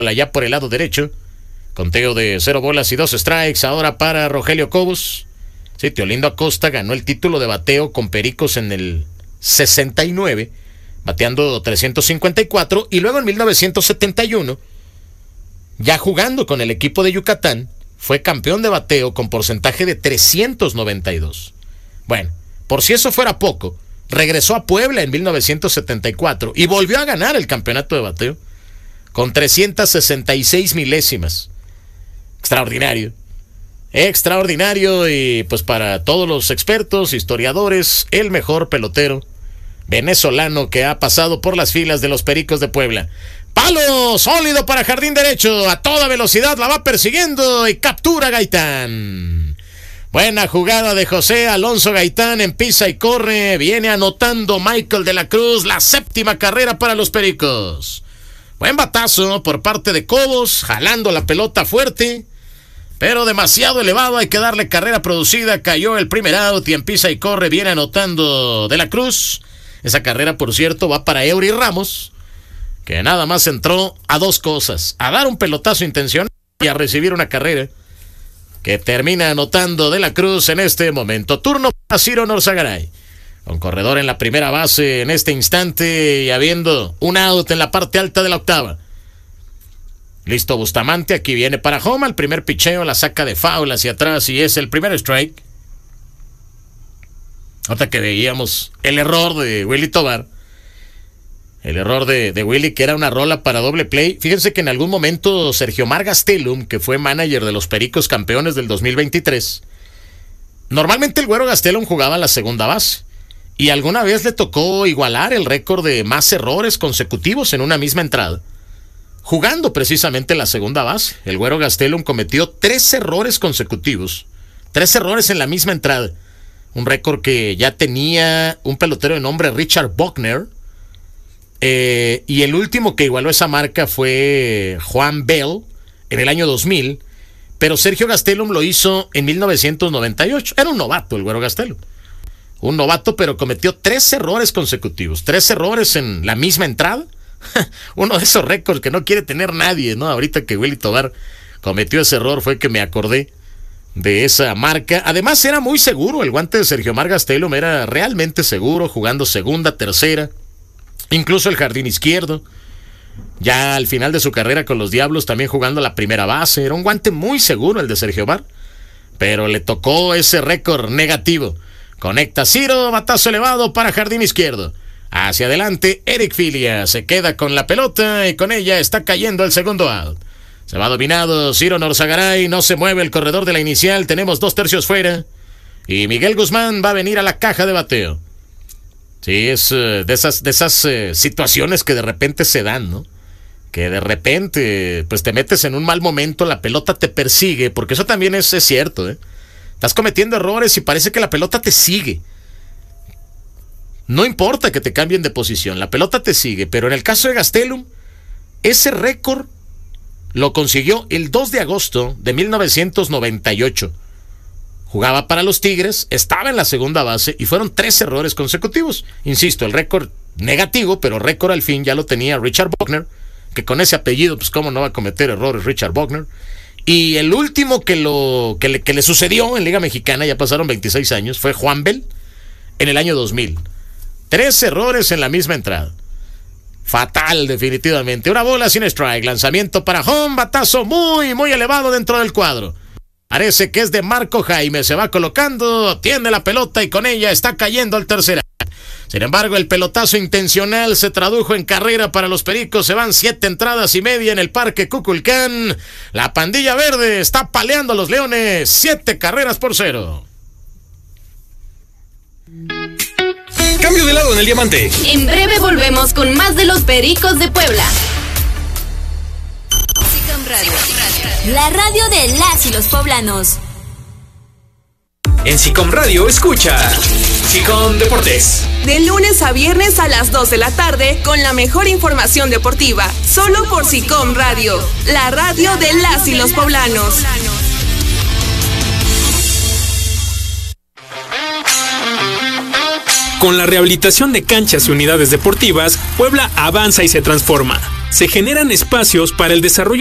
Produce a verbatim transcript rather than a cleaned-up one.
allá por el lado derecho. Conteo de cero bolas y dos strikes ahora para Rogelio Cobos. Sí, Teolindo Acosta ganó el título de bateo con Pericos en el sesenta y nueve, bateando trescientos cincuenta y cuatro, y luego en mil novecientos setenta y uno, ya jugando con el equipo de Yucatán, fue campeón de bateo con porcentaje de trescientos noventa y dos. Bueno, por si eso fuera poco, regresó a Puebla en mil novecientos setenta y cuatro y volvió a ganar el campeonato de bateo con trescientos sesenta y seis milésimas. Extraordinario. Extraordinario, y pues para todos los expertos, historiadores, el mejor pelotero venezolano que ha pasado por las filas de los Pericos de Puebla. Palo sólido para jardín derecho, a toda velocidad la va persiguiendo y captura Gaitán. Buena jugada de José Alonso Gaitán, en pisa y corre, viene anotando Michael de la Cruz, la séptima carrera para los Pericos. Buen batazo por parte de Cobos, jalando la pelota fuerte, pero demasiado elevado, hay que darle carrera producida. Cayó el primer out y en pisa y corre viene anotando de la Cruz. Esa carrera, por cierto, va para Eury Ramos, que nada más entró a dos cosas: a dar un pelotazo intencional y a recibir una carrera, que termina anotando de la Cruz en este momento. Turno para Ciro Norzagaray, con corredor en la primera base en este instante y habiendo un out en la parte alta de la octava. Listo Bustamante, aquí viene para home, el primer picheo, la saca de foul hacia atrás y es el primer strike. Ahorita que veíamos el error de Willy Tovar, el error de, de Willy, que era una rola para doble play. Fíjense que en algún momento Sergio Mar Gastelum, que fue manager de los Pericos campeones del dos mil veintitrés, normalmente el Güero Gastelum jugaba la segunda base, y alguna vez le tocó igualar el récord de más errores consecutivos en una misma entrada, jugando precisamente la segunda base. El Güero Gastelum cometió tres errores consecutivos, tres errores en la misma entrada, un récord que ya tenía un pelotero de nombre Richard Buckner, eh, y el último que igualó esa marca fue Juan Bell en el año dos mil, pero Sergio Gastelum lo hizo en mil novecientos noventa y ocho. Era un novato el Güero Gastelum, un novato, pero cometió tres errores consecutivos, tres errores en la misma entrada. Uno de esos récords que no quiere tener nadie, ¿no? Ahorita que Willy Tovar cometió ese error fue que me acordé de esa marca. Además era muy seguro, el guante de Sergio Mar Gastelum era realmente seguro, jugando segunda, tercera, incluso el jardín izquierdo. Ya al final de su carrera con los Diablos también jugando la primera base. Era un guante muy seguro el de Sergio Mar, pero le tocó ese récord negativo. Conecta Ciro, batazo elevado para jardín izquierdo. Hacia adelante, Eric Filia se queda con la pelota y con ella está cayendo el segundo out. Se va dominado Ciro Norzagaray, no se mueve el corredor de la inicial, tenemos dos tercios fuera. Y Miguel Guzmán va a venir a la caja de bateo. Sí, es uh, de esas, de esas uh, situaciones que de repente se dan, ¿no? Que de repente pues te metes en un mal momento, la pelota te persigue, porque eso también es, es cierto, ¿eh? Estás cometiendo errores y parece que la pelota te sigue. No importa que te cambien de posición, la pelota te sigue, pero en el caso de Gastelum, ese récord lo consiguió el dos de agosto de mil novecientos noventa y ocho. Jugaba para los Tigres, estaba en la segunda base y fueron tres errores consecutivos. Insisto, el récord negativo, pero récord al fin ya lo tenía Richard Buckner, que con ese apellido, pues cómo no va a cometer errores Richard Buckner. Y el último que, lo, que, le, que le sucedió en Liga Mexicana, ya pasaron veintiséis años, fue Juan Bell en el año dos mil. Tres errores en la misma entrada. Fatal, definitivamente. Una bola sin strike. Lanzamiento para home. Batazo muy, muy elevado dentro del cuadro. Parece que es de Marco Jaime. Se va colocando. Tiene la pelota y con ella está cayendo al tercera. Sin embargo, el pelotazo intencional se tradujo en carrera para los Pericos. Se van siete entradas y media en el Parque Cuculcán. La pandilla verde está paleando a los Leones. Siete carreras por cero. Cambio de lado en el diamante. En breve volvemos con más de los Pericos de Puebla. SICOM Radio, la radio de las y los poblanos. En SICOM Radio escucha SICOM Deportes. De lunes a viernes a las dos de la tarde con la mejor información deportiva. Solo por SICOM Radio, la radio de las y los poblanos. Con la rehabilitación de canchas y unidades deportivas, Puebla avanza y se transforma. se generan espacios para el desarrollo